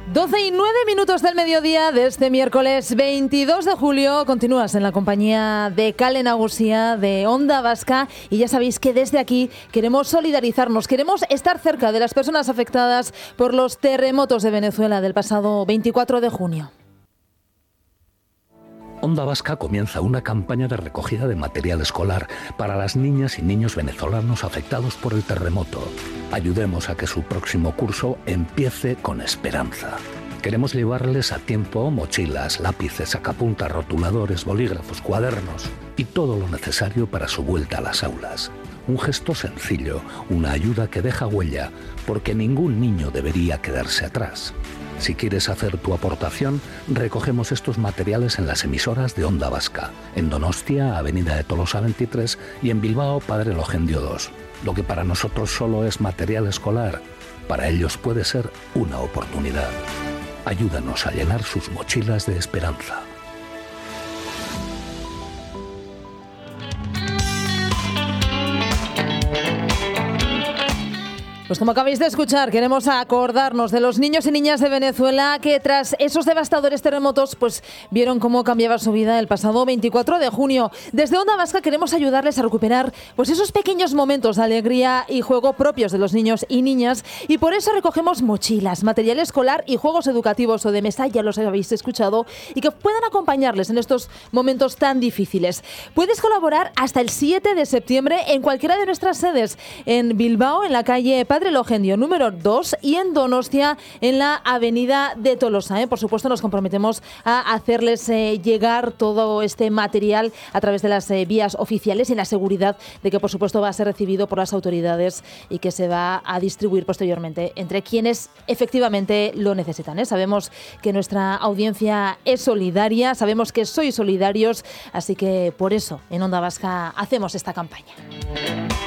12:09 del mediodía de este miércoles 22 de julio. Continúas en la compañía de Kale Nagusia, de Onda Vasca, y ya sabéis que desde aquí queremos solidarizarnos, queremos estar cerca de las personas afectadas por los terremotos de Venezuela del pasado 24 de junio. Onda Vasca comienza una campaña de recogida de material escolar para las niñas y niños venezolanos afectados por el terremoto. Ayudemos a que su próximo curso empiece con esperanza. Queremos llevarles a tiempo mochilas, lápices, sacapuntas, rotuladores, bolígrafos, cuadernos y todo lo necesario para su vuelta a las aulas. Un gesto sencillo, una ayuda que deja huella, porque ningún niño debería quedarse atrás. Si quieres hacer tu aportación, recogemos estos materiales en las emisoras de Onda Vasca, en Donostia, Avenida de Tolosa 23, y en Bilbao, Padre Logendio 2. Lo que para nosotros solo es material escolar, para ellos puede ser una oportunidad. Ayúdanos a llenar sus mochilas de esperanza. Pues como acabáis de escuchar, queremos acordarnos de los niños y niñas de Venezuela que tras esos devastadores terremotos pues vieron cómo cambiaba su vida el pasado 24 de junio. Desde Onda Vasca queremos ayudarles a recuperar pues esos pequeños momentos de alegría y juego propios de los niños y niñas, y por eso recogemos mochilas, material escolar y juegos educativos o de mesa, ya los habéis escuchado, y que puedan acompañarles en estos momentos tan difíciles. Puedes colaborar hasta el 7 de septiembre en cualquiera de nuestras sedes, en Bilbao, en la calle Padre Logendio número 2, y en Donostia, en la Avenida de Tolosa. Por supuesto, nos comprometemos a hacerles llegar todo este material a través de las vías oficiales y en la seguridad de que, por supuesto, va a ser recibido por las autoridades y que se va a distribuir posteriormente entre quienes efectivamente lo necesitan. Sabemos que nuestra audiencia es solidaria, sabemos que sois solidarios, así que por eso en Onda Vasca hacemos esta campaña.